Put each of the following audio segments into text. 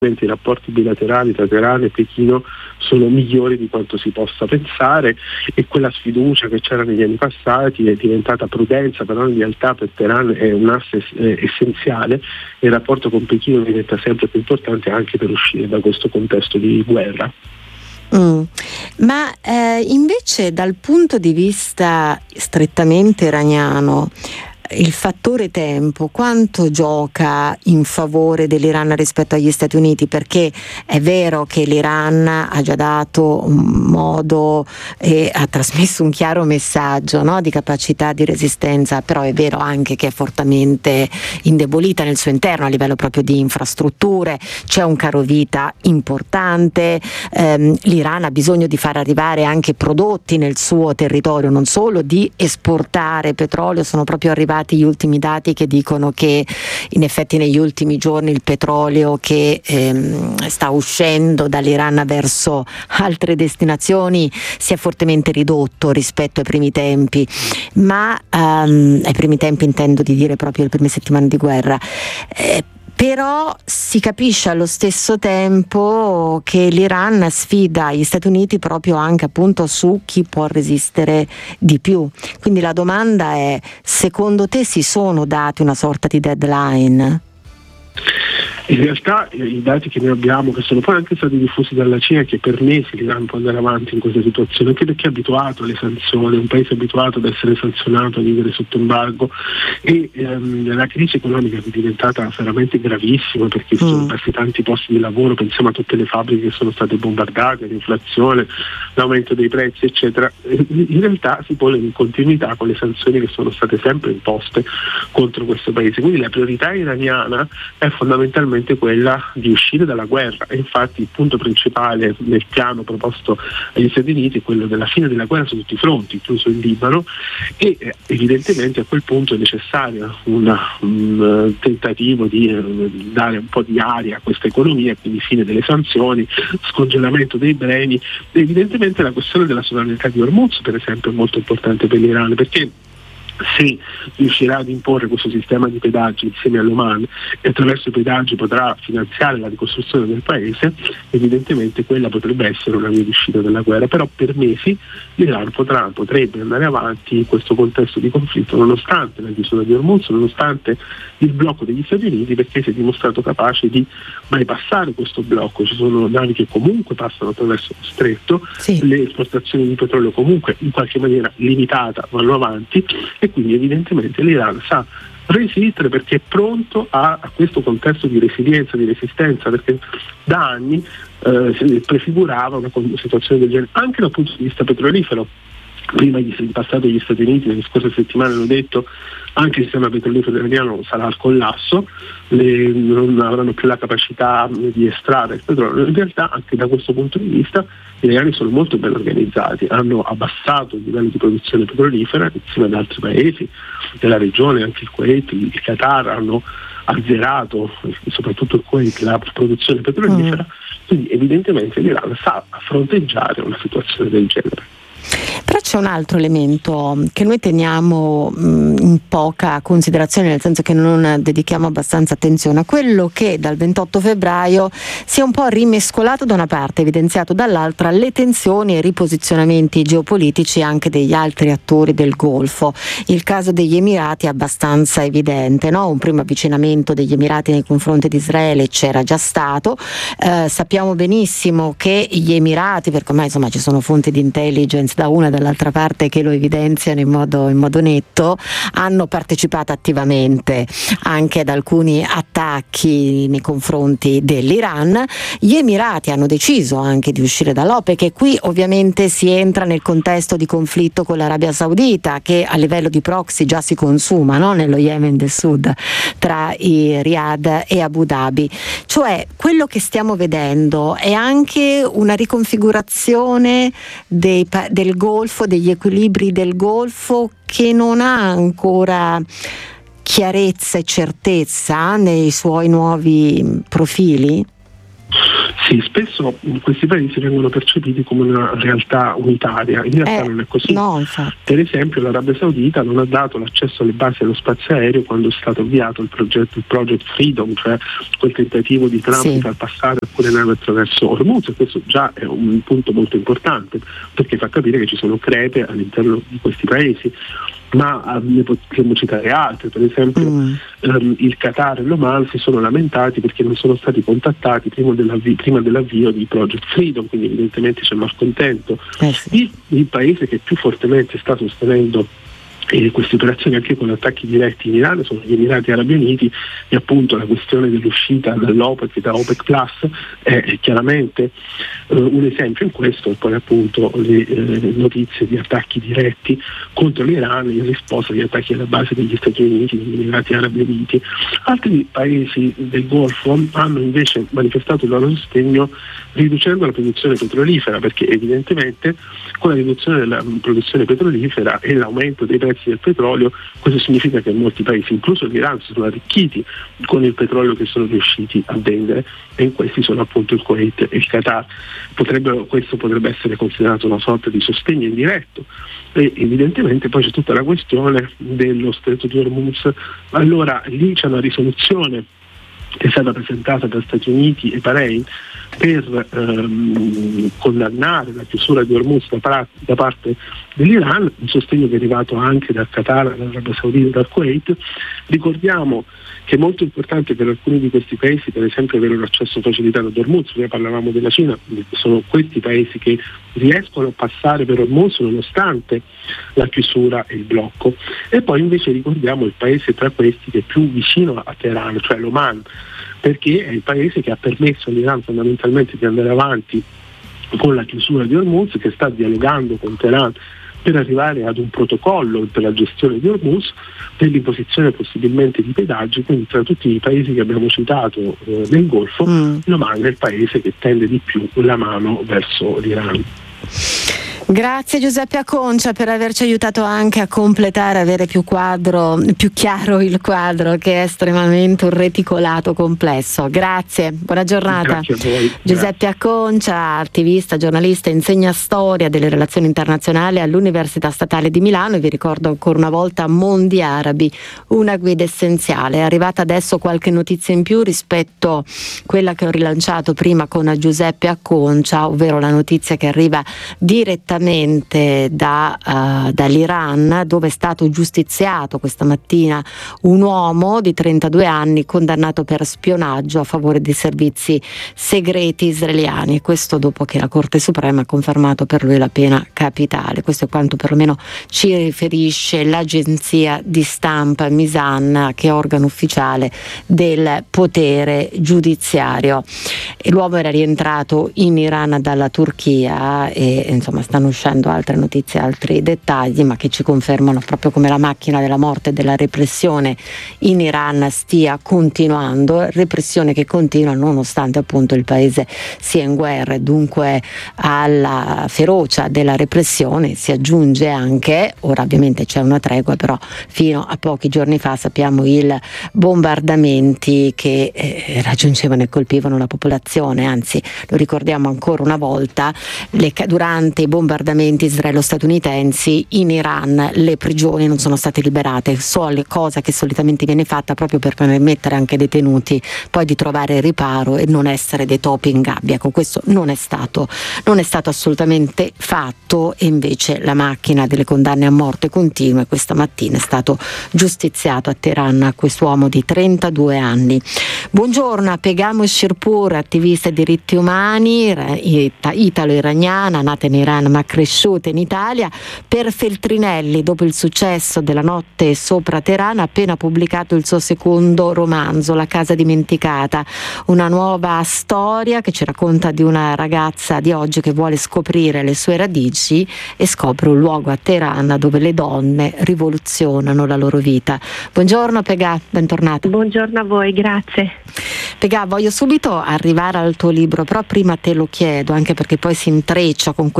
i rapporti bilaterali tra Teheran e Pechino sono migliori di quanto si possa pensare, e quella sfiducia che c'era negli anni passati è diventata prudenza, però in realtà per Teheran è un asse essenziale, e il rapporto con Pechino diventa sempre più importante anche per uscire da questo contesto di guerra. Ma invece dal punto di vista strettamente iraniano, il fattore tempo quanto gioca in favore dell'Iran rispetto agli Stati Uniti? Perché è vero che l'Iran ha già dato un modo e ha trasmesso un chiaro messaggio, no, di capacità di resistenza, però è vero anche che è fortemente indebolita nel suo interno a livello proprio di infrastrutture, c'è un carovita importante, l'Iran ha bisogno di far arrivare anche prodotti nel suo territorio, non solo di esportare petrolio. Sono proprio arrivati gli ultimi dati che dicono che in effetti negli ultimi giorni il petrolio che sta uscendo dall'Iran verso altre destinazioni si è fortemente ridotto rispetto ai primi tempi, ma ai primi tempi intendo di dire proprio le prime settimane di guerra. Però si capisce allo stesso tempo che l'Iran sfida gli Stati Uniti proprio anche appunto su chi può resistere di più. Quindi la domanda è: secondo te si sono dati una sorta di deadline? In realtà i dati che noi abbiamo, che sono poi anche stati diffusi dalla Cina, è che per mesi l'Iran può andare avanti in questa situazione, anche perché è abituato alle sanzioni, è un paese abituato ad essere sanzionato, a vivere sotto embargo, e la crisi economica è diventata veramente gravissima, perché ci sono persi tanti posti di lavoro, pensiamo a tutte le fabbriche che sono state bombardate, l'inflazione, l'aumento dei prezzi eccetera. In realtà si pone in continuità con le sanzioni che sono state sempre imposte contro questo paese, quindi la priorità iraniana è fondamentalmente quella di uscire dalla guerra, e infatti il punto principale nel piano proposto agli Stati Uniti è quello della fine della guerra su tutti i fronti, incluso il Libano, e evidentemente a quel punto è necessario un tentativo di dare un po' di aria a questa economia, quindi fine delle sanzioni, scongelamento dei beni. Evidentemente la questione della sovranità di Hormuz, per esempio, è molto importante per l'Iran, perché se riuscirà ad imporre questo sistema di pedaggi insieme all'Oman, e attraverso i pedaggi potrà finanziare la ricostruzione del paese, evidentemente quella potrebbe essere una via di uscita dalla guerra. Però per mesi l'Iran potrebbe andare avanti in questo contesto di conflitto, nonostante la chiusura di Hormuz, nonostante il blocco degli Stati Uniti, perché si è dimostrato capace di bypassare questo blocco. Ci sono navi che comunque passano attraverso lo stretto, sì. Le esportazioni di petrolio comunque in qualche maniera limitata vanno avanti, e quindi evidentemente l'Iran sa resistere perché è pronto a questo contesto di resilienza, di resistenza, perché da anni si prefigurava una situazione del genere anche dal punto di vista petrolifero. Prima in passato gli Stati Uniti nelle scorse settimane hanno detto anche il sistema petrolifero iraniano sarà al collasso, non avranno più la capacità di estrarre il petrolio. In realtà anche da questo punto di vista gli iraniani sono molto ben organizzati, hanno abbassato il livello di produzione petrolifera insieme ad altri paesi della regione, anche il Kuwait, il Qatar, hanno azzerato, soprattutto il Kuwait, la produzione petrolifera. Quindi evidentemente l'Iran sa fronteggiare una situazione del genere. Però c'è un altro elemento che noi teniamo in poca considerazione, nel senso che non dedichiamo abbastanza attenzione a quello che dal 28 febbraio si è un po' rimescolato da una parte, evidenziato dall'altra, le tensioni e i riposizionamenti geopolitici anche degli altri attori del Golfo. Il caso degli Emirati è abbastanza evidente, no? Un primo avvicinamento degli Emirati nei confronti di Israele c'era già stato, sappiamo benissimo che gli Emirati, perché ormai insomma ci sono fonti di intelligence da una e dall'altra parte che lo evidenziano in modo netto, hanno partecipato attivamente anche ad alcuni attacchi nei confronti dell'Iran. Gli Emirati hanno deciso anche di uscire dall'OPEC, e qui ovviamente si entra nel contesto di conflitto con l'Arabia Saudita, che a livello di proxy già si consuma, no? Nello Yemen del Sud, tra i Riyadh e Abu Dhabi. Cioè quello che stiamo vedendo è anche una riconfigurazione del Golfo, degli equilibri del Golfo, che non ha ancora chiarezza e certezza nei suoi nuovi profili? Sì, spesso questi paesi vengono percepiti come una realtà unitaria, in realtà non è così. No, infatti. Per esempio l'Arabia Saudita non ha dato l'accesso alle basi dello spazio aereo quando è stato avviato il Project Freedom, cioè quel tentativo di Trump di far passare alcune navi attraverso Hormuz, e questo già è un punto molto importante perché fa capire che ci sono crepe all'interno di questi paesi. Ma ne potremmo citare altre, per esempio il Qatar e l'Oman si sono lamentati perché non sono stati contattati prima dell'avvio di Project Freedom, quindi evidentemente c'è malcontento. Il paese che più fortemente sta sostenendo queste operazioni anche con attacchi diretti in Iran sono gli Emirati Arabi Uniti, e appunto la questione dell'uscita dall'OPEC e da OPEC Plus è chiaramente un esempio in questo, e poi appunto le notizie di attacchi diretti contro l'Iran in risposta agli attacchi alla base degli Stati Uniti, degli Emirati Arabi Uniti. Altri paesi del Golfo hanno invece manifestato il loro sostegno riducendo la produzione petrolifera, perché evidentemente con la riduzione della produzione petrolifera e l'aumento dei prezzi del petrolio, questo significa che molti paesi, incluso l'Iran, si sono arricchiti con il petrolio che sono riusciti a vendere, e in questi sono appunto il Kuwait e il Qatar. Questo potrebbe essere considerato una sorta di sostegno indiretto. E evidentemente poi c'è tutta la questione dello Stretto di Hormuz. Allora lì c'è una risoluzione che è stata presentata da Stati Uniti e Bahrain per condannare la chiusura di Hormuz da parte dell'Iran, un sostegno che è arrivato anche dal Qatar, dall'Arabia Saudita e dal Kuwait. Ricordiamo che è molto importante per alcuni di questi paesi, per esempio, avere un accesso facilitato ad Hormuz. Noi parlavamo della Cina, sono questi paesi che riescono a passare per Hormuz nonostante la chiusura e il blocco. E poi invece ricordiamo il paese tra questi che è più vicino a Teheran, cioè l'Oman, perché è il paese che ha permesso all'Iran fondamentalmente di andare avanti con la chiusura di Hormuz, che sta dialogando con Teheran per arrivare ad un protocollo per la gestione di Hormuz, per l'imposizione possibilmente di pedaggi. Quindi tra tutti i paesi che abbiamo citato nel Golfo, l'Oman è il paese che tende di più la mano verso l'Iran. Grazie Giuseppe Aconcia per averci aiutato anche a completare, avere più chiaro il quadro, che è estremamente un reticolato complesso. Grazie, buona giornata. Grazie a voi. Giuseppe Aconcia, attivista, giornalista, insegna storia delle relazioni internazionali all'Università Statale di Milano, e vi ricordo ancora una volta Mondi Arabi, una guida essenziale. È arrivata adesso qualche notizia in più rispetto a quella che ho rilanciato prima con Giuseppe Aconcia, ovvero la notizia che arriva direttamente dall'Iran, dove è stato giustiziato questa mattina un uomo di 32 anni condannato per spionaggio a favore dei servizi segreti israeliani. Questo dopo che la Corte Suprema ha confermato per lui la pena capitale. Questo è quanto perlomeno ci riferisce l'agenzia di stampa Misan, che è organo ufficiale del potere giudiziario. E l'uomo era rientrato in Iran dalla Turchia, e insomma stanno uscendo altre notizie, altri dettagli, ma che ci confermano proprio come la macchina della morte e della repressione in Iran stia continuando, repressione che continua nonostante appunto il paese sia in guerra, e dunque alla ferocia della repressione si aggiunge anche, ora ovviamente c'è una tregua, però fino a pochi giorni fa sappiamo i bombardamenti che raggiungevano e colpivano la popolazione. Anzi, lo ricordiamo ancora una volta, durante i bombardamenti israelo-statunitensi in Iran le prigioni non sono state liberate, cosa che solitamente viene fatta proprio per permettere anche ai detenuti poi di trovare riparo e non essere dei topi in gabbia. Con questo non è stato assolutamente fatto, e invece la macchina delle condanne a morte continua, e questa mattina è stato giustiziato a Teheran quest'uomo di 32 anni. Buongiorno a Pegam Shirpur, attivista dei diritti umani, italo-iraniana, nata in Iran ma cresciuta in Italia. Per Feltrinelli, dopo il successo della Notte sopra Teheran, ha appena pubblicato il suo secondo romanzo, La casa dimenticata, una nuova storia che ci racconta di una ragazza di oggi che vuole scoprire le sue radici e scopre un luogo a Teheran dove le donne rivoluzionano la loro vita. Buongiorno Pegà, bentornata. Buongiorno a voi, grazie. Pegà, voglio subito arrivare al tuo libro, però prima te lo chiedo, anche perché poi si intreccia con questo sguardo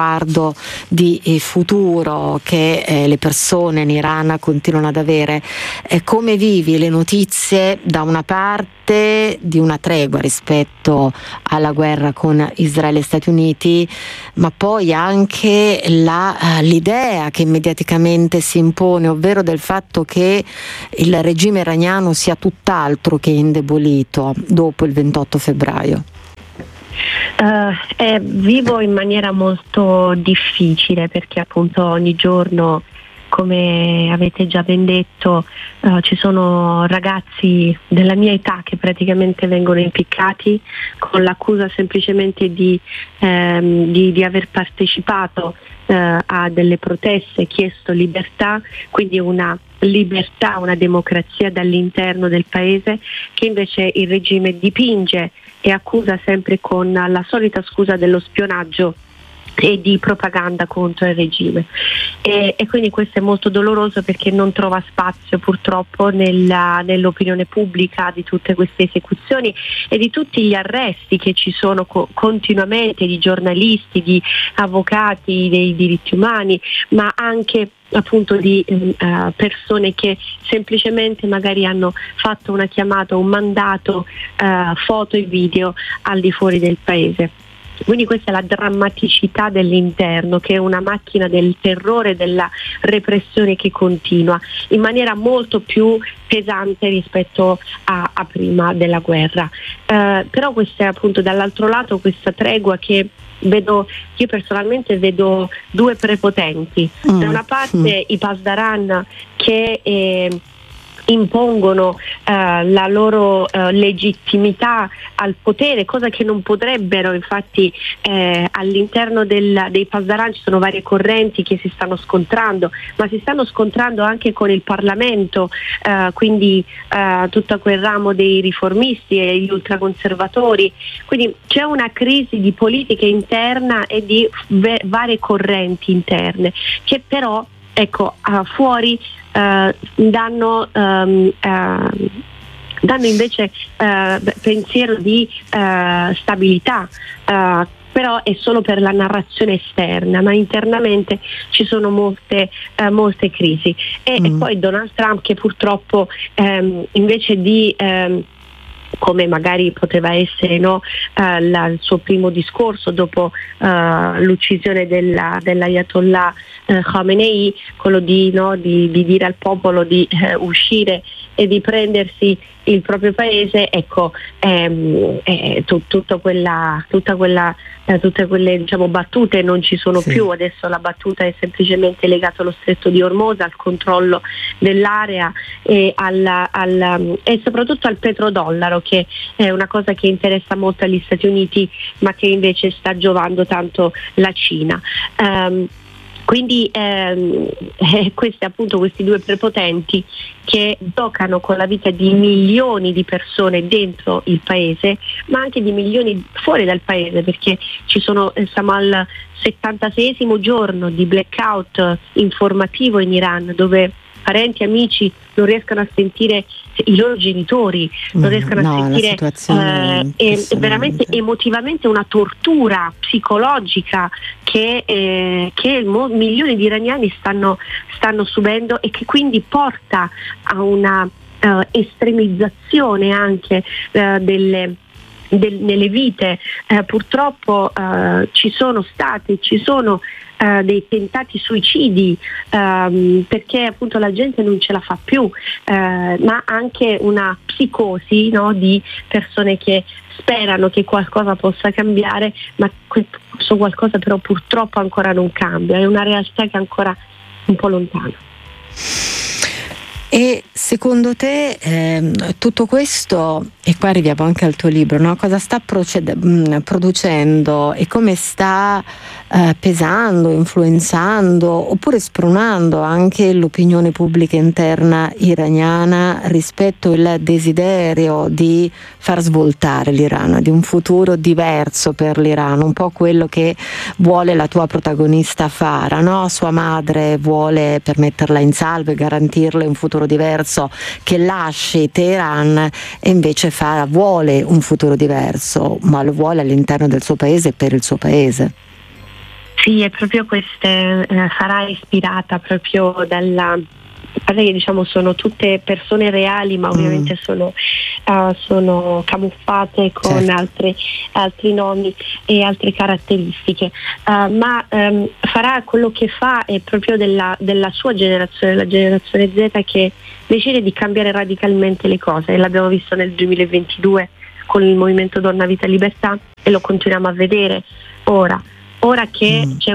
sguardo di futuro che le persone in Iran continuano ad avere. Come vivi le notizie da una parte di una tregua rispetto alla guerra con Israele e Stati Uniti, ma poi anche l'idea che mediaticamente si impone, ovvero del fatto che il regime iraniano sia tutt'altro che indebolito dopo il 28 febbraio? Vivo in maniera molto difficile, perché appunto ogni giorno, come avete già ben detto, ci sono ragazzi della mia età che praticamente vengono impiccati con l'accusa semplicemente di aver partecipato a delle proteste, chiesto libertà, quindi una libertà, una democrazia dall'interno del paese, che invece il regime dipinge e accusa sempre con la solita scusa dello spionaggio e di propaganda contro il regime, e quindi questo è molto doloroso, perché non trova spazio purtroppo nell'opinione pubblica di tutte queste esecuzioni e di tutti gli arresti che ci sono continuamente di giornalisti, di avvocati dei diritti umani, ma anche appunto di persone che semplicemente magari hanno fatto una chiamata, un mandato, foto e video al di fuori del paese. Quindi questa è la drammaticità dell'interno, che è una macchina del terrore, della repressione che continua in maniera molto più pesante rispetto a prima della guerra. Però questa è appunto dall'altro lato questa tregua che io personalmente vedo due prepotenti. Da una parte i Pasdaran che impongono la loro legittimità al potere, cosa che non potrebbero. Infatti all'interno dei Pasdaran ci sono varie correnti che si stanno scontrando, ma si stanno scontrando anche con il Parlamento, quindi tutto quel ramo dei riformisti e gli ultraconservatori. Quindi c'è una crisi di politica interna e di varie correnti interne che però fuori danno invece pensiero di stabilità, però è solo per la narrazione esterna, ma internamente ci sono molte crisi. E poi Donald Trump, che purtroppo invece di come magari poteva essere il suo primo discorso dopo l'uccisione dell'Ayatollah Khamenei, quello di dire al popolo di uscire e di prendersi il proprio paese, tutte quelle battute non ci sono più. Adesso la battuta è semplicemente legata allo stretto di Hormuz, al controllo dell'area e soprattutto al petrodollaro, che è una cosa che interessa molto agli Stati Uniti, ma che invece sta giovando tanto la Cina. Quindi questi due prepotenti che giocano con la vita di milioni di persone dentro il paese, ma anche di milioni fuori dal paese, perché siamo al 76esimo giorno di blackout informativo in Iran, dove parenti e amici non riescono a sentire i loro genitori, non riescono a sentire, è veramente emotivamente una tortura psicologica che milioni di iraniani stanno subendo, e che quindi porta a una estremizzazione anche nelle vite. Purtroppo ci sono dei tentati suicidi, perché appunto la gente non ce la fa più, ma anche una psicosi, di persone che sperano che qualcosa possa cambiare, ma questo qualcosa però purtroppo ancora non cambia, è una realtà che è ancora un po' lontana. E secondo te tutto questo, e qua arriviamo anche al tuo libro, cosa sta producendo e come sta pesando, influenzando oppure spronando anche l'opinione pubblica interna iraniana rispetto al desiderio di far svoltare l'Iran, di un futuro diverso per l'Iran, un po' quello che vuole la tua protagonista Farah, no? Sua madre vuole, per metterla in salvo e garantirle un futuro diverso, che lasci Teheran, e invece Farah vuole un futuro diverso, ma lo vuole all'interno del suo paese e per il suo paese. Sì, è proprio sarà ispirata proprio dalla... Che diciamo sono tutte persone reali, ma ovviamente sono camuffate con altri nomi e altre caratteristiche, ma farà quello che fa è proprio della sua generazione, la generazione Z, che decide di cambiare radicalmente le cose, e l'abbiamo visto nel 2022 con il movimento Donna Vita Libertà, e lo continuiamo a vedere ora che c'è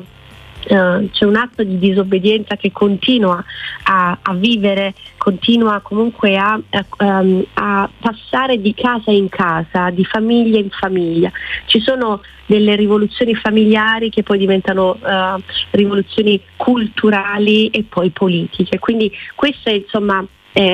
un atto di disobbedienza che continua a vivere, continua comunque a passare di casa in casa, di famiglia in famiglia. Ci sono delle rivoluzioni familiari che poi diventano rivoluzioni culturali e poi politiche. Quindi queste, insomma,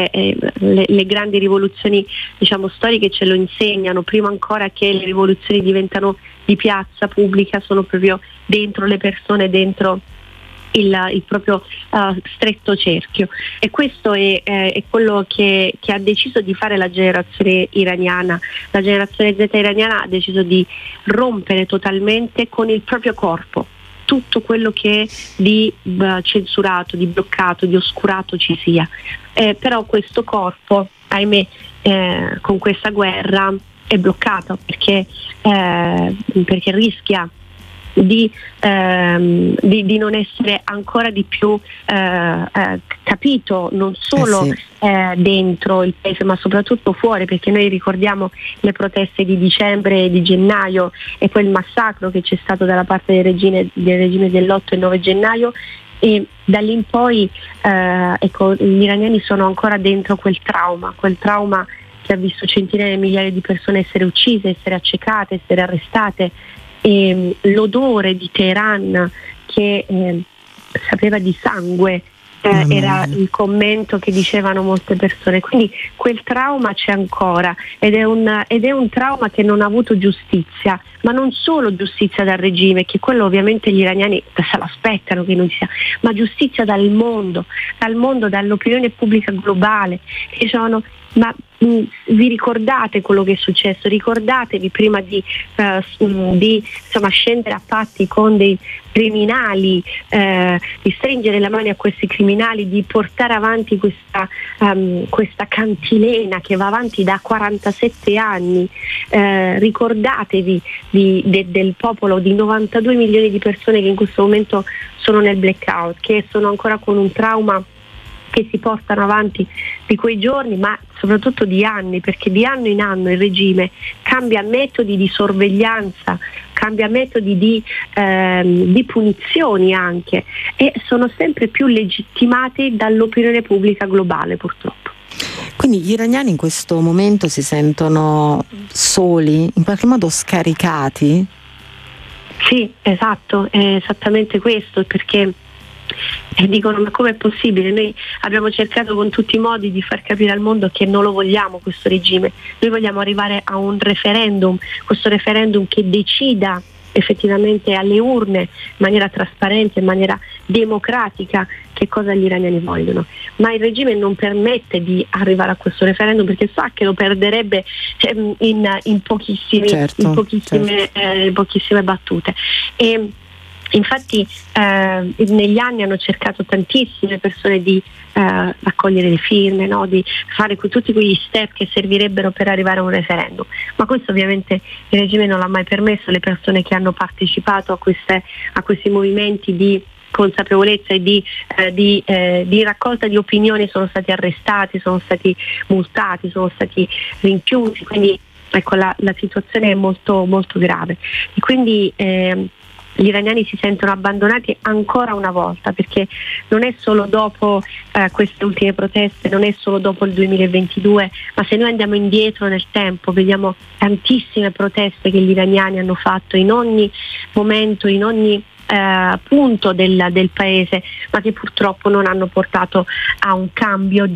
le grandi rivoluzioni, diciamo, storiche ce lo insegnano. Prima ancora che le rivoluzioni diventano di piazza pubblica, sono proprio dentro le persone, dentro il proprio stretto cerchio, e questo è quello che ha deciso di fare la generazione iraniana. La generazione Z iraniana ha deciso di rompere totalmente con il proprio corpo tutto quello che di censurato, di bloccato, di oscurato ci sia, però questo corpo, ahimè, con questa guerra è bloccato perché rischia di non essere ancora di più capito, non solo dentro il paese ma soprattutto fuori, perché noi ricordiamo le proteste di dicembre e di gennaio, e poi il massacro che c'è stato dalla parte del regime dell'8 e 9 gennaio, e da lì in poi gli iraniani sono ancora dentro quel trauma che ha visto centinaia di migliaia di persone essere uccise, essere accecate, essere arrestate, e l'odore di Teheran che sapeva di sangue era il commento che dicevano molte persone. Quindi quel trauma c'è ancora, ed è un trauma che non ha avuto giustizia, ma non solo giustizia dal regime, che quello ovviamente gli iraniani se lo aspettano che non sia, ma giustizia dal mondo, dall'opinione pubblica globale, che dicevano: ma vi ricordate quello che è successo? Ricordatevi prima di scendere a patti con dei criminali, di stringere le mani a questi criminali, di portare avanti questa cantilena che va avanti da 47 anni. Ricordatevi del popolo di 92 milioni di persone che in questo momento sono nel blackout, che sono ancora con un trauma che si portano avanti di quei giorni, ma soprattutto di anni, perché di anno in anno il regime cambia metodi di sorveglianza, cambia metodi di punizioni anche, e sono sempre più legittimati dall'opinione pubblica globale, purtroppo. Quindi gli iraniani in questo momento si sentono soli, in qualche modo scaricati? Sì, esatto, è esattamente questo, perché dicono: ma com'è possibile? Noi abbiamo cercato con tutti i modi di far capire al mondo che non lo vogliamo questo regime, noi vogliamo arrivare a un referendum, questo referendum che decida effettivamente alle urne in maniera trasparente, in maniera democratica, che cosa gli iraniani vogliono, ma il regime non permette di arrivare a questo referendum perché sa che lo perderebbe in pochissime battute. E infatti negli anni hanno cercato tantissime persone di raccogliere le firme, no? Di fare tutti quegli step che servirebbero per arrivare a un referendum, ma questo ovviamente il regime non l'ha mai permesso. Le persone che hanno partecipato a questi movimenti di consapevolezza e di raccolta di opinioni sono stati arrestati, sono stati multati, sono stati rinchiusi, quindi ecco la situazione è molto, molto grave, e quindi gli iraniani si sentono abbandonati ancora una volta, perché non è solo dopo queste ultime proteste, non è solo dopo il 2022, ma se noi andiamo indietro nel tempo vediamo tantissime proteste che gli iraniani hanno fatto in ogni momento, in ogni punto del paese, ma che purtroppo non hanno portato a un cambio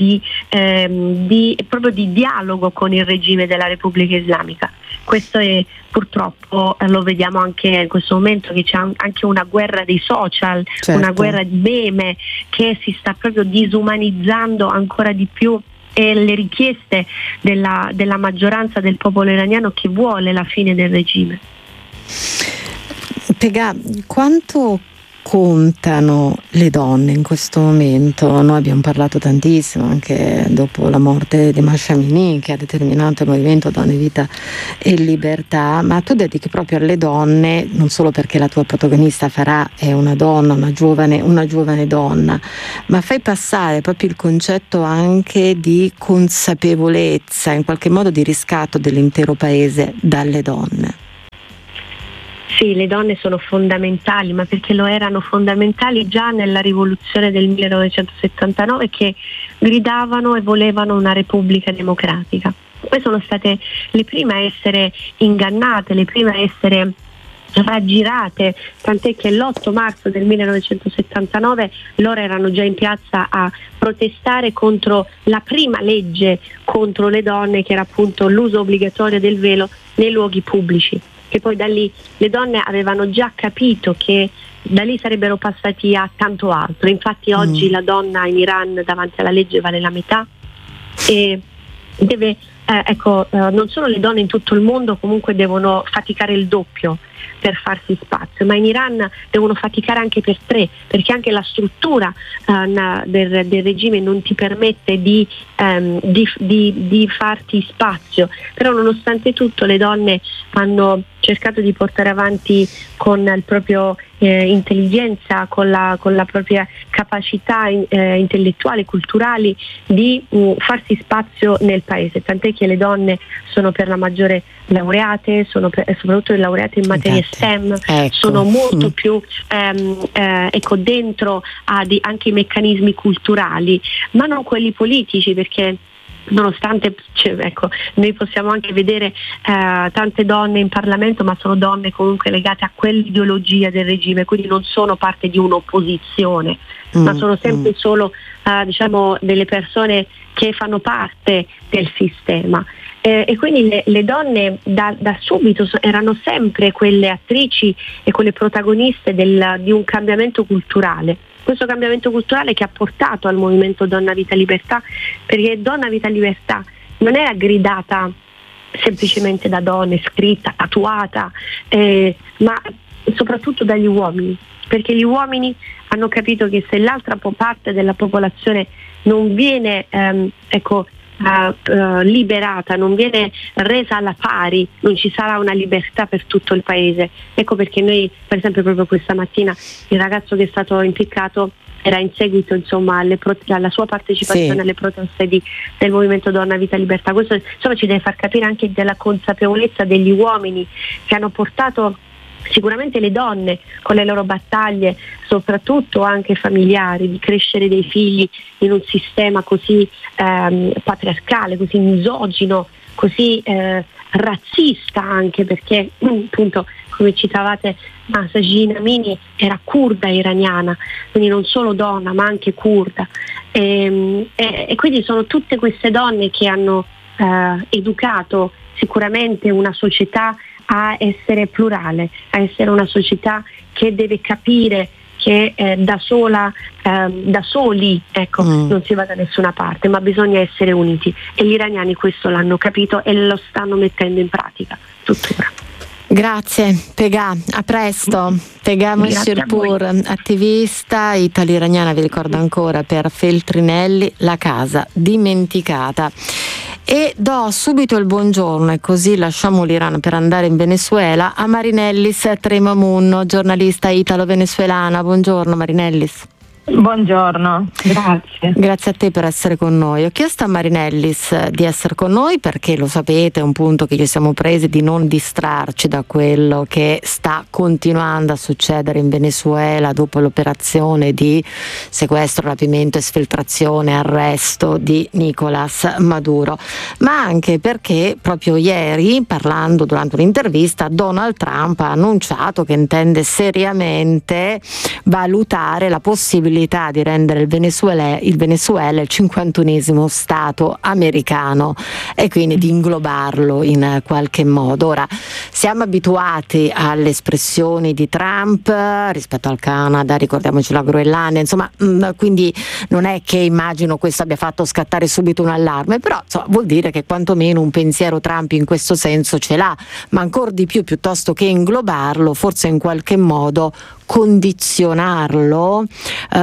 proprio di dialogo con il regime della Repubblica Islamica. Questo è purtroppo, lo vediamo anche in questo momento, che c'è anche una guerra dei social, certo, una guerra di meme che si sta proprio disumanizzando ancora di più, e le richieste della maggioranza del popolo iraniano che vuole la fine del regime. Pegà, quanto contano le donne in questo momento? Noi abbiamo parlato tantissimo anche dopo la morte di Masha Amini, che ha determinato il movimento Donne, Vita e Libertà, ma tu dedichi proprio alle donne, non solo perché la tua protagonista Farah è una donna, una giovane donna, ma fai passare proprio il concetto anche di consapevolezza, in qualche modo di riscatto dell'intero paese dalle donne. Sì, le donne sono fondamentali, ma perché lo erano fondamentali già nella rivoluzione del 1979, che gridavano e volevano una repubblica democratica. Poi sono state le prime a essere ingannate, le prime a essere raggirate, tant'è che l'8 marzo del 1979 loro erano già in piazza a protestare contro la prima legge contro le donne, che era appunto l'uso obbligatorio del velo nei luoghi pubblici. Che poi da lì le donne avevano già capito che da lì sarebbero passati a tanto altro. Infatti oggi la donna in Iran davanti alla legge vale la metà e deve, non solo le donne in tutto il mondo comunque devono faticare il doppio per farsi spazio, ma in Iran devono faticare anche per 3, perché anche la struttura del regime non ti permette di farti spazio. Però nonostante tutto le donne hanno cercato di portare avanti con il proprio intelligenza, con la propria capacità intellettuali, culturali, di farsi spazio nel paese, tant'è che le donne sono per la maggiore laureate, soprattutto le laureate in materie STEM, sono molto più dentro anche i meccanismi culturali, ma non quelli politici, perché nonostante noi possiamo anche vedere tante donne in Parlamento, ma sono donne comunque legate a quell'ideologia del regime, quindi non sono parte di un'opposizione, ma sono sempre solo delle persone che fanno parte del sistema. E quindi le donne da subito erano sempre quelle attrici e quelle protagoniste di un cambiamento culturale. Questo cambiamento culturale che ha portato al movimento Donna, Vita, Libertà, perché Donna, Vita, Libertà non era gridata semplicemente da donne, scritta, tatuata, ma soprattutto dagli uomini, perché gli uomini hanno capito che se l'altra parte della popolazione non viene liberata, non viene resa alla pari, non ci sarà una libertà per tutto il paese. Ecco perché noi, per esempio, proprio questa mattina il ragazzo che è stato impiccato era in seguito alla sua partecipazione alle proteste del movimento Donna, Vita, Libertà. Questo ci deve far capire anche della consapevolezza degli uomini che hanno portato sicuramente le donne con le loro battaglie, soprattutto anche familiari, di crescere dei figli in un sistema così patriarcale, così misogino, così razzista, anche perché appunto, come citavate, Mahsa Amini era curda iraniana, quindi non solo donna ma anche curda, e quindi sono tutte queste donne che hanno educato sicuramente una società a essere plurale, a essere una società che deve capire che da soli non si va da nessuna parte, ma bisogna essere uniti, e gli iraniani questo l'hanno capito e lo stanno mettendo in pratica tuttora. Grazie Pegà, a presto. Pegà Moshirpour, attivista italo-iraniana, vi ricordo ancora, per Feltrinelli, La casa dimenticata. E do subito il buongiorno, e così lasciamo l'Iran per andare in Venezuela, a Marinellis Tremamunno, giornalista italo-venezuelana. Buongiorno Marinellis. Buongiorno, grazie. Grazie a te per essere con noi. Ho chiesto a Marinellis di essere con noi perché, lo sapete, è un punto che ci siamo presi di non distrarci da quello che sta continuando a succedere in Venezuela dopo l'operazione di sequestro, rapimento, esfiltrazione, arresto di Nicolás Maduro, ma anche perché proprio ieri, parlando durante un'intervista, Donald Trump ha annunciato che intende seriamente valutare la possibilità possibilità di rendere il Venezuela il 51esimo stato americano e quindi di inglobarlo in qualche modo. Ora, siamo abituati alle espressioni di Trump rispetto al Canada, ricordiamoci la Groenlandia, insomma, quindi non è che immagino questo abbia fatto scattare subito un allarme, però insomma, vuol dire che quantomeno un pensiero Trump in questo senso ce l'ha, ma ancora di più, piuttosto che inglobarlo, forse in qualche modo condizionarlo,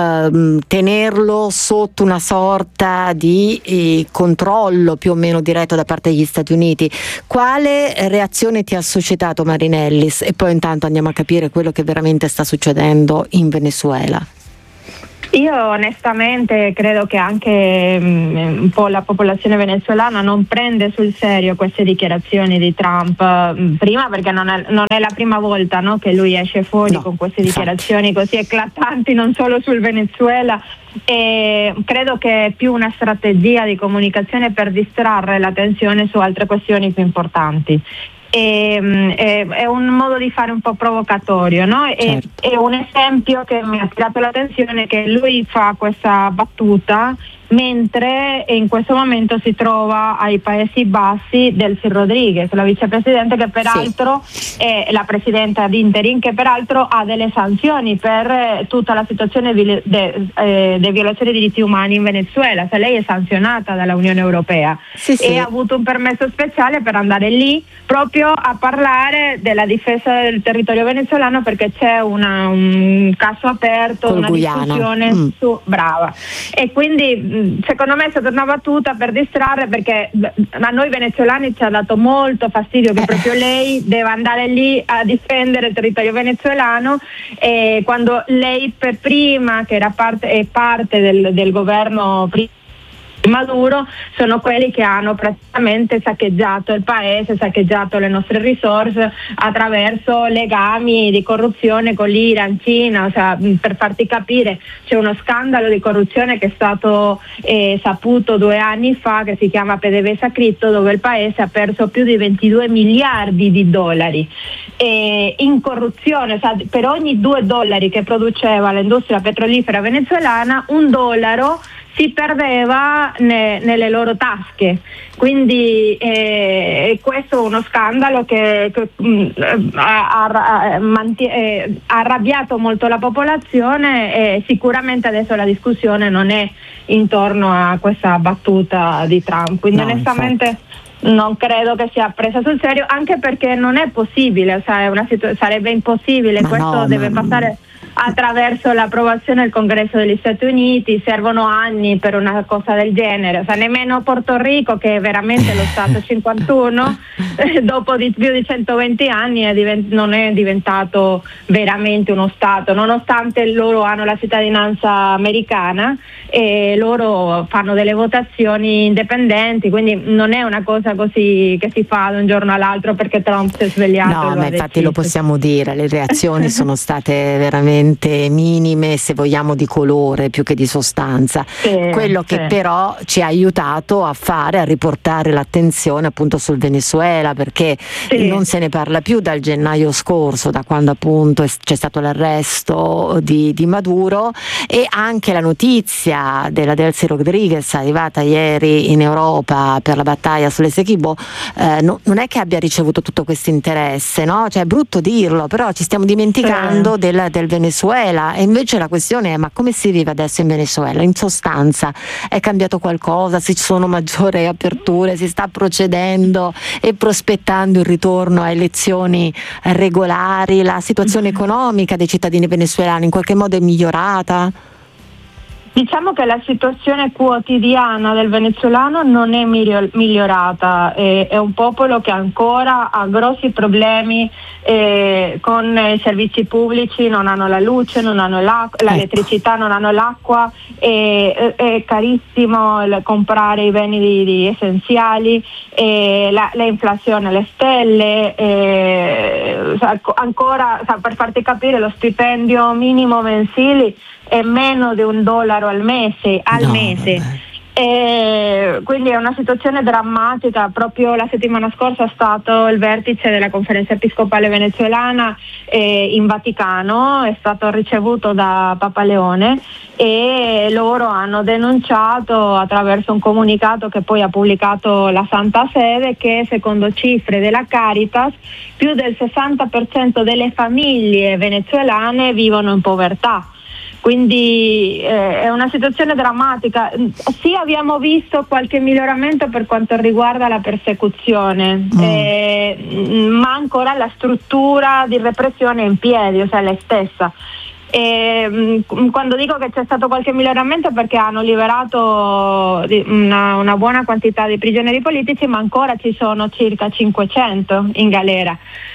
tenerlo sotto una sorta di controllo più o meno diretto da parte degli Stati Uniti. Quale reazione ti ha suscitato Marinellis? E poi intanto andiamo a capire quello che veramente sta succedendo in Venezuela. Io onestamente credo che anche un po' la popolazione venezuelana non prende sul serio queste dichiarazioni di Trump, prima perché non è la prima volta, no, che lui esce fuori con queste dichiarazioni così eclatanti, non solo sul Venezuela, e credo che è più una strategia di comunicazione per distrarre l'attenzione su altre questioni più importanti. È un modo di fare un po' provocatorio, no? Certo. È un esempio che mi ha attirato l'attenzione, che lui fa questa battuta mentre in questo momento si trova ai Paesi Bassi Delcy Rodriguez, la vicepresidente, che peraltro è la presidenta di interim, che peraltro ha delle sanzioni per tutta la situazione di violazione dei diritti umani in Venezuela, cioè lei è sanzionata dalla Unione Europea e ha avuto un permesso speciale per andare lì proprio a parlare della difesa del territorio venezuelano, perché c'è un caso aperto, una discussione su brava, e quindi secondo me è stata una battuta per distrarre, perché a noi venezuelani ci ha dato molto fastidio che proprio lei deve andare lì a difendere il territorio venezuelano, e quando lei per prima, che era parte del governo Maduro, sono quelli che hanno praticamente saccheggiato il paese, saccheggiato le nostre risorse attraverso legami di corruzione con l'Iran, Cina. O sea, per farti capire, c'è uno scandalo di corruzione che è stato saputo 2 anni fa, che si chiama PDVSA Crypto, dove il paese ha perso più di 22 miliardi di dollari in corruzione. O sea, per ogni $2 che produceva l'industria petrolifera venezuelana, $1 si perdeva nelle loro tasche. Quindi questo è uno scandalo che ha arrabbiato molto la popolazione, e sicuramente adesso la discussione non è intorno a questa battuta di Trump, quindi onestamente non credo che sia presa sul serio, anche perché non è possibile, cioè sarebbe impossibile. Questo deve passare attraverso l'approvazione del Congresso degli Stati Uniti, servono anni per una cosa del genere. O sea, nemmeno Porto Rico, che è veramente lo Stato 51, dopo più di 120 anni non è diventato veramente uno Stato, nonostante loro hanno la cittadinanza americana e loro fanno delle votazioni indipendenti, quindi non è una cosa così che si fa da un giorno all'altro perché Trump si è svegliato. No, ma infatti lo possiamo dire, le reazioni sono state veramente minime, se vogliamo, di colore più che di sostanza. Quello che però ci ha aiutato a riportare l'attenzione appunto sul Venezuela, perché non se ne parla più dal gennaio scorso, da quando appunto c'è stato l'arresto di Maduro, e anche la notizia della Delcy Rodriguez arrivata ieri in Europa per la battaglia sull'Essequibo non è che abbia ricevuto tutto questo interesse, no? Cioè, è brutto dirlo, però ci stiamo dimenticando del Venezuela, e invece la questione è: ma come si vive adesso in Venezuela? In sostanza è cambiato qualcosa? Se ci sono maggiori aperture, si sta procedendo e prospettando il ritorno a elezioni regolari? La situazione economica dei cittadini venezuelani in qualche modo è migliorata? Diciamo che la situazione quotidiana del venezuelano non è migliorata, è un popolo che ancora ha grossi problemi con i servizi pubblici, non hanno la luce, non hanno l'elettricità, non hanno l'acqua, è carissimo comprare i beni essenziali, l'inflazione alle stelle, ancora, per farti capire, lo stipendio minimo mensile è meno di $1 al mese. E quindi è una situazione drammatica. Proprio la settimana scorsa è stato il vertice della Conferenza Episcopale Venezuelana in Vaticano, è stato ricevuto da Papa Leone e loro hanno denunciato attraverso un comunicato che poi ha pubblicato la Santa Sede che secondo cifre della Caritas più del 60% delle famiglie venezuelane vivono in povertà. Quindi è una situazione drammatica. Sì, abbiamo visto qualche miglioramento per quanto riguarda la persecuzione, ma ancora la struttura di repressione è in piedi, o sea, lei stessa. Quando dico che c'è stato qualche miglioramento è perché hanno liberato una buona quantità di prigionieri politici, ma ancora ci sono circa 500 in galera.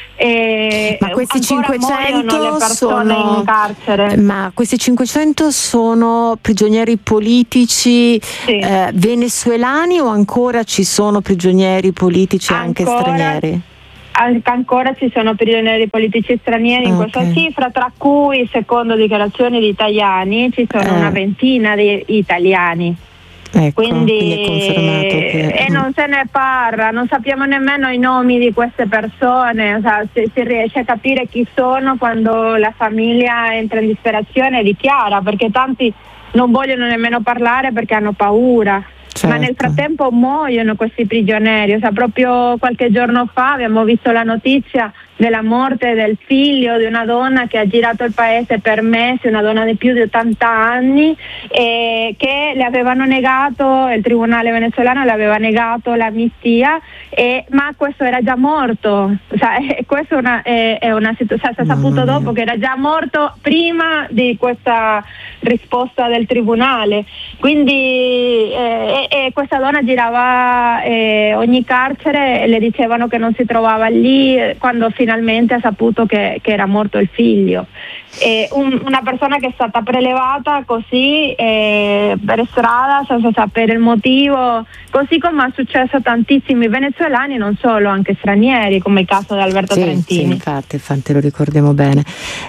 Ma questi 500 le persone in carcere. Ma questi 500 sono prigionieri politici venezuelani o ancora ci sono prigionieri politici anche stranieri? Ancora ci sono prigionieri politici stranieri in questa cifra, tra cui, secondo dichiarazioni di italiani, ci sono una ventina di italiani. Ecco, quindi è confermato che... non se ne parla, non sappiamo nemmeno i nomi di queste persone, o sea, si riesce a capire chi sono quando la famiglia entra in disperazione e dichiara, perché tanti non vogliono nemmeno parlare perché hanno paura. Certo. Ma nel frattempo muoiono questi prigionieri, o sea, proprio qualche giorno fa abbiamo visto la notizia della morte del figlio di una donna che ha girato il paese per mesi, una donna di più di 80 anni, che le avevano negato, il tribunale venezuelano le aveva negato l'amnistia, ma questo era già morto, questo è una situazione, si è saputo dopo che era già morto prima di questa risposta del tribunale, quindi questa donna girava ogni carcere e le dicevano che non si trovava lì quando finalmente ha saputo che era morto il figlio. Una persona che è stata prelevata così per strada senza sapere il motivo, così come è successo a tantissimi venezuelani, non solo, anche stranieri, come il caso di Alberto Trentini. Sì, infatti lo ricordiamo bene.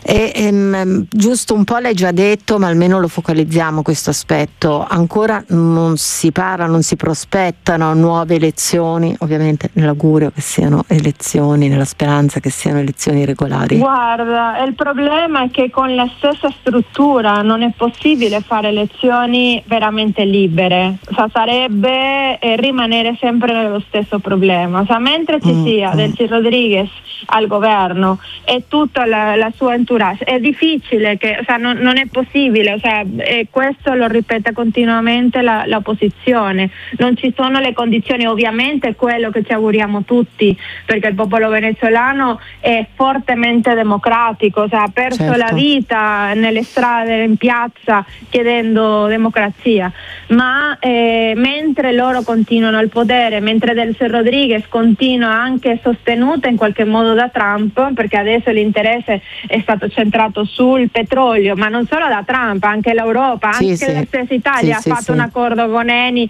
Giusto un po' l'hai già detto, ma almeno lo focalizziamo questo aspetto. Ancora non si parla, non si prospettano nuove elezioni, ovviamente nell'augurio che siano elezioni, nella speranza che siano elezioni regolari. Guarda, il problema è che con la stessa struttura non è possibile fare elezioni veramente libere, sarebbe rimanere sempre nello stesso problema, mentre ci sia Delcy Rodríguez al governo e tutta la sua entourage è difficile, non è possibile, e questo lo ripete continuamente l'opposizione, non ci sono le condizioni, ovviamente quello che ci auguriamo tutti, perché il popolo venezuelano è fortemente democratico, ha perso la vita nelle strade, in piazza chiedendo democrazia, ma mentre loro continuano al potere, mentre Delcy Rodríguez continua anche sostenuta in qualche modo da Trump, perché adesso l'interesse è stato centrato sul petrolio, ma non solo da Trump, anche l'Europa, anche la stessa Italia ha fatto un accordo con Eni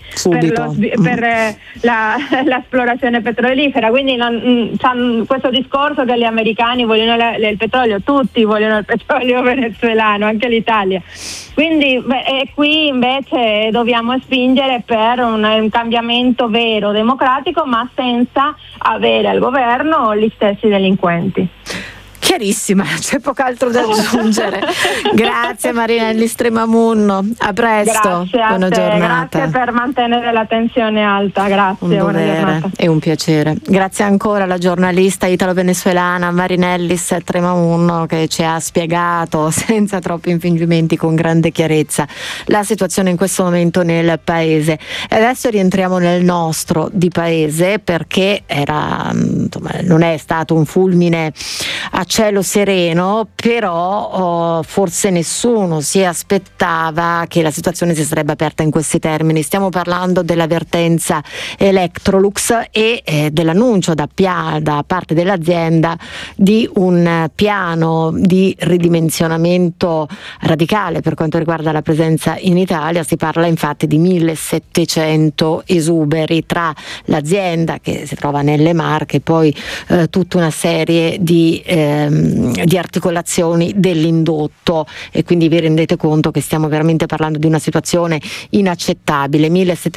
per l'esplorazione petrolifera, quindi questo discorso che gli americani vogliono il petrolio, tutti vogliono il petrolio venezuelano, anche l'Italia, quindi qui invece dobbiamo spingere per un cambiamento vero, democratico, ma senza avere al governo gli stessi delinquenti. Chiarissima, c'è poco altro da aggiungere. Grazie Marinelli Stremamunno, a presto. Grazie buona giornata. Grazie per mantenere la tensione alta, grazie. Un dovere e un piacere. Grazie ancora alla giornalista italo-venezuelana Marinelli Stremamunno, che ci ha spiegato senza troppi infingimenti, con grande chiarezza, la situazione in questo momento nel paese. E adesso rientriamo nel nostro di paese, perché non è stato un fulmine a cielo sereno, però forse nessuno si aspettava che la situazione si sarebbe aperta in questi termini. Stiamo parlando dell'avvertenza Electrolux e dell'annuncio da parte dell'azienda di un piano di ridimensionamento radicale per quanto riguarda la presenza in Italia. Si parla infatti di 1700 esuberi tra l'azienda che si trova nelle Marche e poi tutta una serie di di articolazioni dell'indotto, e quindi vi rendete conto che stiamo veramente parlando di una situazione inaccettabile.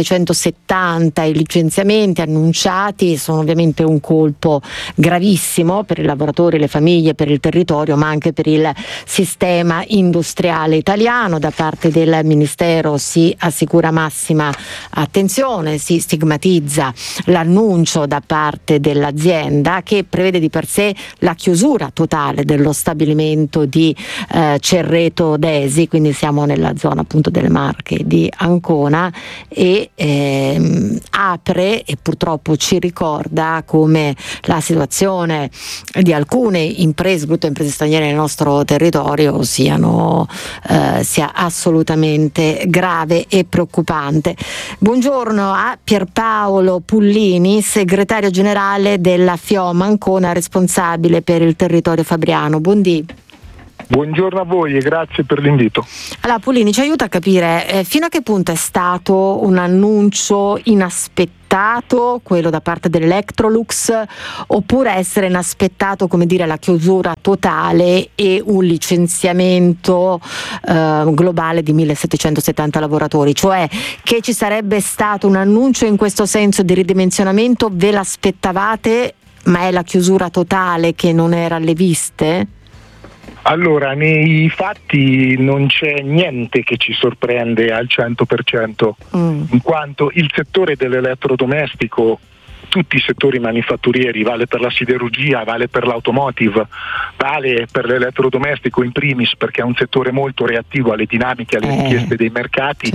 1770 i licenziamenti annunciati sono ovviamente un colpo gravissimo per i lavoratori, le famiglie, per il territorio, ma anche per il sistema industriale italiano. Da parte del Ministero si assicura massima attenzione, si stigmatizza l'annuncio da parte dell'azienda, che prevede di per sé la chiusura totale dello stabilimento di Cerreto d'Esi, quindi siamo nella zona appunto delle Marche di Ancona, e apre e purtroppo ci ricorda come la situazione di alcune imprese, soprattutto imprese straniere nel nostro territorio, sia assolutamente grave e preoccupante. Buongiorno a Pierpaolo Pullini, segretario generale della FIOM Ancona, responsabile per il territorio fabriano. Buondì. Buongiorno a voi e grazie per l'invito. Allora Pullini, ci aiuta a capire fino a che punto è stato un annuncio inaspettato quello da parte dell'Electrolux, oppure essere inaspettato, come dire, la chiusura totale e un licenziamento globale di 1770 lavoratori, cioè che ci sarebbe stato un annuncio in questo senso di ridimensionamento, ve l'aspettavate, ma è la chiusura totale che non era alle viste? Allora, nei fatti non c'è niente che ci sorprende al 100%, in quanto il settore dell'elettrodomestico, tutti i settori manifatturieri, vale per la siderurgia, vale per l'automotive, vale per l'elettrodomestico in primis, perché è un settore molto reattivo alle dinamiche, alle richieste dei mercati,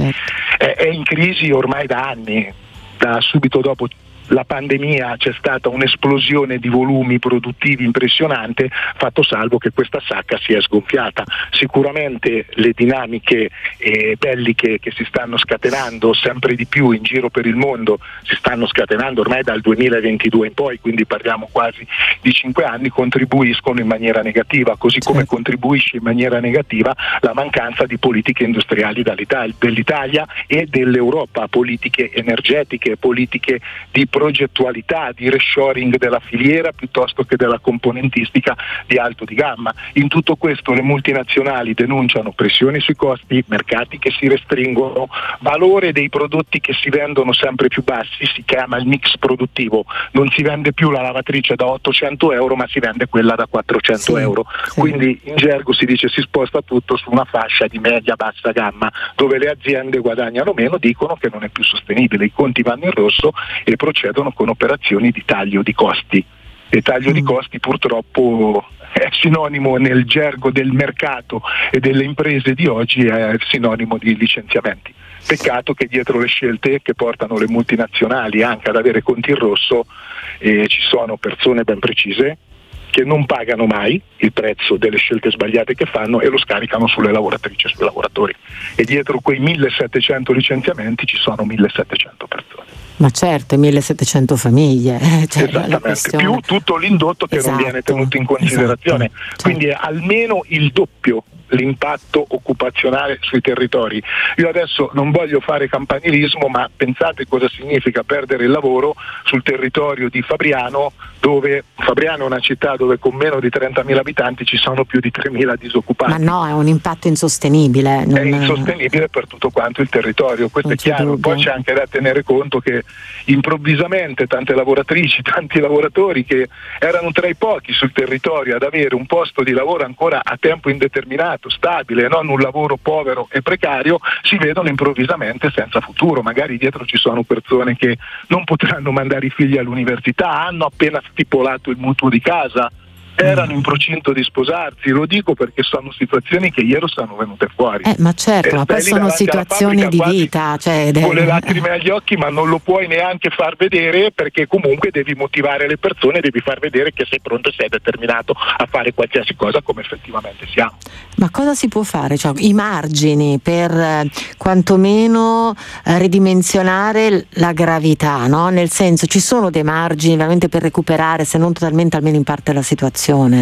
è in crisi ormai da anni. Da subito dopo la pandemia c'è stata un'esplosione di volumi produttivi impressionante, fatto salvo che questa sacca si è sgonfiata. Sicuramente le dinamiche belliche che si stanno scatenando sempre di più in giro per il mondo, si stanno scatenando ormai dal 2022 in poi, quindi parliamo quasi di 5 anni, contribuiscono in maniera negativa, così come contribuisce in maniera negativa la mancanza di politiche industriali dell'Italia e dell'Europa, politiche energetiche, politiche di progettualità, di reshoring della filiera piuttosto che della componentistica di alto di gamma. In tutto questo le multinazionali denunciano pressioni sui costi, mercati che si restringono, valore dei prodotti che si vendono sempre più bassi, si chiama il mix produttivo, non si vende più la lavatrice da 800 euro ma si vende quella da 400 euro, quindi in gergo si dice si sposta tutto su una fascia di media-bassa gamma dove le aziende guadagnano meno, dicono che non è più sostenibile, i conti vanno in rosso e procedono con operazioni di taglio di costi. E taglio di costi purtroppo è sinonimo nel gergo del mercato e delle imprese di oggi, è sinonimo di licenziamenti. Peccato che dietro le scelte che portano le multinazionali anche ad avere conti in rosso ci sono persone ben precise che non pagano mai il prezzo delle scelte sbagliate che fanno e lo scaricano sulle lavoratrici e sui lavoratori. E dietro quei 1700 licenziamenti ci sono 1700 persone. Ma certo, 1700 famiglie. Esattamente, più tutto l'indotto che non viene tenuto in considerazione. Quindi è almeno il doppio l'impatto occupazionale sui territori. Io adesso non voglio fare campanilismo, ma pensate cosa significa perdere il lavoro sul territorio di Fabriano, dove Fabriano è una città dove con meno di 30.000 abitanti ci sono più di 3.000 disoccupati. Ma no, è un impatto insostenibile. È insostenibile per tutto quanto il territorio, questo è chiaro. Dubbio. Poi c'è anche da tenere conto che improvvisamente tante lavoratrici, tanti lavoratori che erano tra i pochi sul territorio ad avere un posto di lavoro ancora a tempo indeterminato, stabile, non un lavoro povero e precario, si vedono improvvisamente senza futuro. Magari dietro ci sono persone che non potranno mandare i figli all'università, hanno appena stipulato il mutuo di casa, erano in procinto di sposarsi, lo dico perché sono situazioni che ieri sono venute fuori. Ma certo, ma poi sono situazioni di vita, con le lacrime agli occhi, ma non lo puoi neanche far vedere perché comunque devi motivare le persone, devi far vedere che sei pronto e sei determinato a fare qualsiasi cosa come effettivamente siamo. Ma cosa si può fare? Cioè, i margini per quantomeno ridimensionare la gravità, no? Nel senso, ci sono dei margini veramente per recuperare, se non totalmente, almeno in parte la situazione?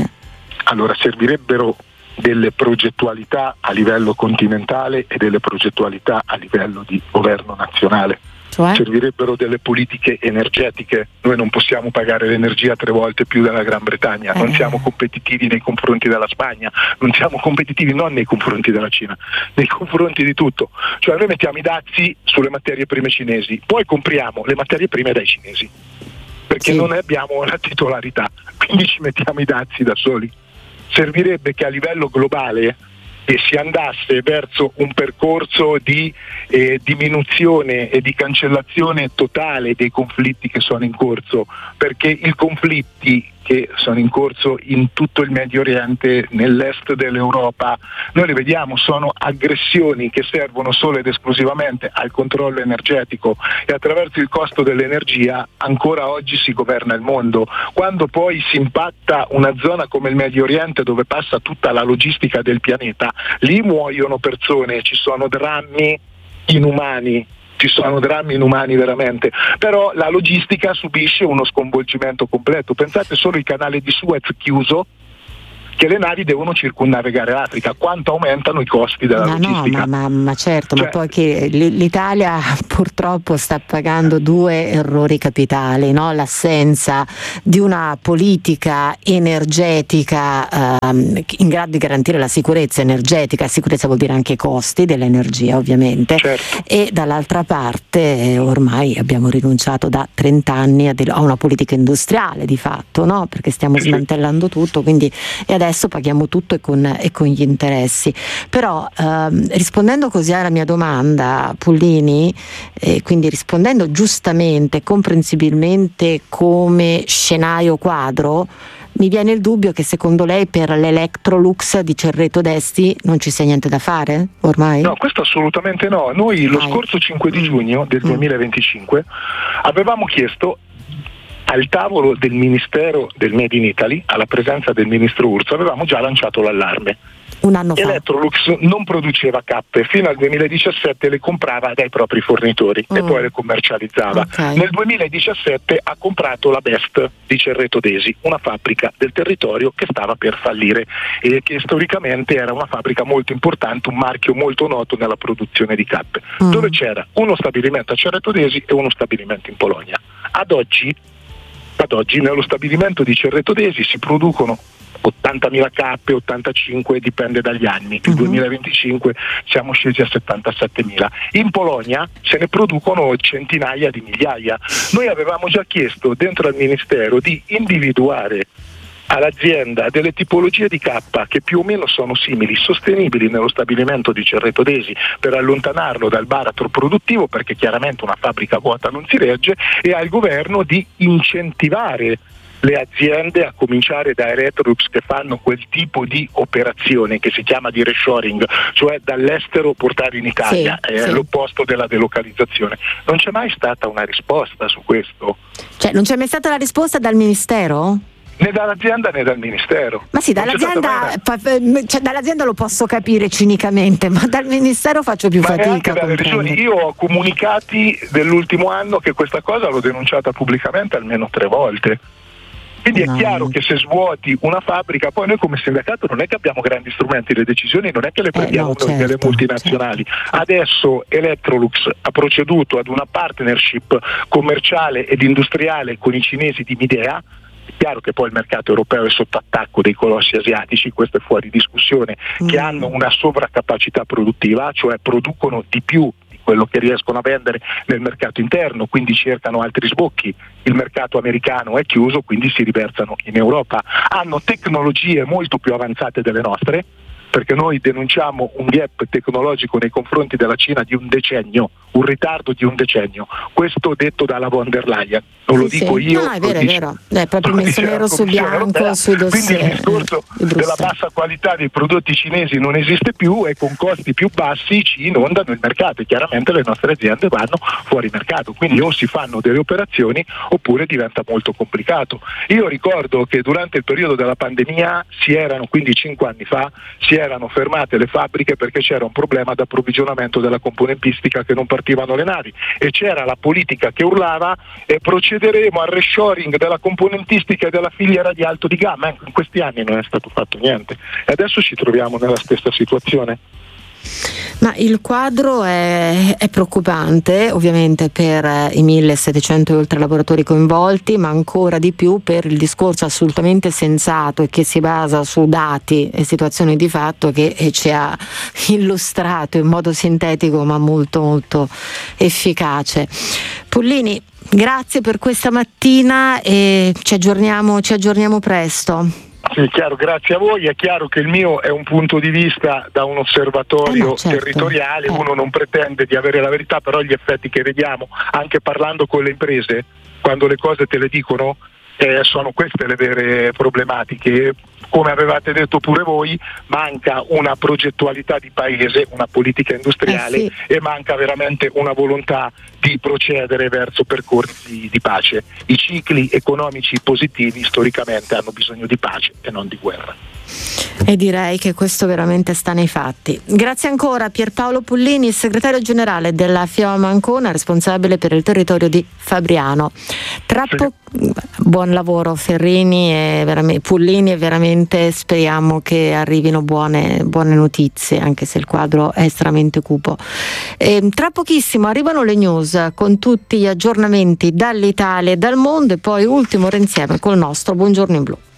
Allora, servirebbero delle progettualità a livello continentale e delle progettualità a livello di governo nazionale. Cioè? Servirebbero delle politiche energetiche. Noi non possiamo pagare l'energia 3 volte più della Gran Bretagna, non siamo competitivi nei confronti della Spagna, non siamo competitivi non nei confronti della Cina, nei confronti di tutto. Cioè noi mettiamo i dazi sulle materie prime cinesi, poi compriamo le materie prime dai cinesi, perché non ne abbiamo la titolarità, quindi ci mettiamo i dazi da soli. Servirebbe che a livello globale si andasse verso un percorso di diminuzione e di cancellazione totale dei conflitti che sono in corso, perché i conflitti che sono in corso in tutto il Medio Oriente, nell'est dell'Europa, noi le vediamo, sono aggressioni che servono solo ed esclusivamente al controllo energetico, e attraverso il costo dell'energia ancora oggi si governa il mondo. Quando poi si impatta una zona come il Medio Oriente, dove passa tutta la logistica del pianeta, lì muoiono persone, ci sono drammi inumani veramente, però la logistica subisce uno sconvolgimento completo. Pensate solo al canale di Suez chiuso, che le navi devono circumnavigare l'Africa, quanto aumentano i costi della logistica. Ma certo, ma poi che l'Italia purtroppo sta pagando 2 errori capitali, no? L'assenza di una politica energetica in grado di garantire la sicurezza energetica. Sicurezza vuol dire anche i costi dell'energia, ovviamente, certo. E dall'altra parte ormai abbiamo rinunciato da 30 anni a una politica industriale di fatto, no? Perché stiamo smantellando tutto, quindi e adesso paghiamo tutto e con gli interessi. Però rispondendo così alla mia domanda, Pullini, quindi rispondendo giustamente, comprensibilmente come scenario quadro, mi viene il dubbio che secondo lei per l'Electrolux di Cerreto d'Esti non ci sia niente da fare ormai? No, questo assolutamente no. Noi lo scorso 5 di giugno del 2025 avevamo chiesto al tavolo del Ministero del Made in Italy, alla presenza del ministro Urso, avevamo già lanciato l'allarme. Un anno fa. Electrolux non produceva cappe, fino al 2017 le comprava dai propri fornitori e poi le commercializzava. Okay. Nel 2017 ha comprato la Best di Cerreto d'Esi, una fabbrica del territorio che stava per fallire e che storicamente era una fabbrica molto importante, un marchio molto noto nella produzione di cappe, dove c'era uno stabilimento a Cerreto d'Esi e uno stabilimento in Polonia. Ad oggi nello stabilimento di Cerreto d'Esi si producono 80.000 cappe, 85, dipende dagli anni. Nel 2025 siamo scesi a 77.000. In Polonia se ne producono centinaia di migliaia. Noi avevamo già chiesto dentro al Ministero di individuare all'azienda delle tipologie di cappa che più o meno sono simili, sostenibili nello stabilimento di Cerreto d'Esi, per allontanarlo dal baratro produttivo, perché chiaramente una fabbrica vuota non si regge, e al governo di incentivare le aziende, a cominciare da Electrolux, che fanno quel tipo di operazione che si chiama di reshoring, cioè dall'estero portare in Italia, l'opposto della delocalizzazione. Non c'è mai stata una risposta su questo. Cioè non c'è mai stata la risposta dal Ministero? Né dall'azienda né dal Ministero. Ma sì, dall'azienda lo posso capire cinicamente, ma dal Ministero faccio più fatica a comprendere. Io ho comunicati dell'ultimo anno che questa cosa l'ho denunciata pubblicamente almeno 3 volte. Quindi è chiaro che se svuoti una fabbrica, poi noi come sindacato non è che abbiamo grandi strumenti, le decisioni non è che le prendiamo noi delle multinazionali. Adesso Electrolux ha proceduto ad una partnership commerciale ed industriale con i cinesi di Midea. È chiaro che poi il mercato europeo è sotto attacco dei colossi asiatici, questo è fuori discussione, che hanno una sovraccapacità produttiva, cioè producono di più di quello che riescono a vendere nel mercato interno, quindi cercano altri sbocchi. Il mercato americano è chiuso, quindi si riversano in Europa. Hanno tecnologie molto più avanzate delle nostre, perché noi denunciamo un gap tecnologico nei confronti della Cina di un decennio, un ritardo di un decennio. Questo detto dalla von der Leyen, non lo dico io. No, è vero, è proprio messo nero su bianco sui dossier. Quindi il discorso della bassa qualità dei prodotti cinesi non esiste più, e con costi più bassi ci inondano il mercato, e chiaramente le nostre aziende vanno fuori mercato, quindi o si fanno delle operazioni oppure diventa molto complicato. Io ricordo che durante il periodo della pandemia quindi 5 anni fa, si erano fermate le fabbriche perché c'era un problema di approvvigionamento della componentistica, che non partivano le navi, e c'era la politica che urlava e procederemo al reshoring della componentistica e della filiera di alto di gamma. In questi anni non è stato fatto niente e adesso ci troviamo nella stessa situazione. Ma il quadro è preoccupante, ovviamente per i 1700 e oltre lavoratori coinvolti, ma ancora di più per il discorso assolutamente sensato e che si basa su dati e situazioni di fatto che ci ha illustrato in modo sintetico ma molto molto efficace. Pullini, grazie per questa mattina e ci aggiorniamo presto. Sì, chiaro, grazie a voi. È chiaro che il mio è un punto di vista da un osservatorio territoriale, uno non pretende di avere la verità, però gli effetti che vediamo, anche parlando con le imprese, quando le cose te le dicono, sono queste le vere problematiche. Come avevate detto pure voi, manca una progettualità di paese, una politica industriale e manca veramente una volontà di procedere verso percorsi di pace. I cicli economici positivi storicamente hanno bisogno di pace e non di guerra. E direi che questo veramente sta nei fatti. Grazie ancora a Pierpaolo Pullini, segretario generale della FIOM Ancona, responsabile per il territorio di Fabriano. Buon lavoro Ferrini e Pullini, e veramente speriamo che arrivino buone notizie, anche se il quadro è estremamente cupo. Tra pochissimo arrivano le news con tutti gli aggiornamenti dall'Italia e dal mondo, e poi ultimo ora insieme col nostro Buongiorno in Blu.